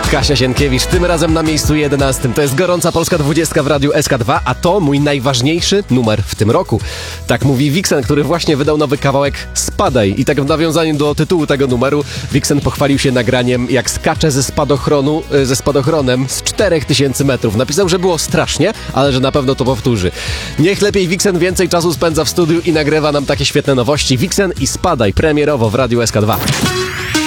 Kasia Sienkiewicz, tym razem na miejscu 11. To jest Gorąca Polska 20 w Radiu SK2, a to mój najważniejszy numer w tym roku. Tak mówi Vixen, który właśnie wydał nowy kawałek Spadaj. I tak w nawiązaniu do tytułu tego numeru Vixen pochwalił się nagraniem, jak skacze ze spadochronem z 4000 metrów. Napisał, że było strasznie, ale że na pewno to powtórzy. Niech lepiej Vixen więcej czasu spędza w studiu i nagrywa nam takie świetne nowości. Vixen i Spadaj premierowo w Radiu SK2.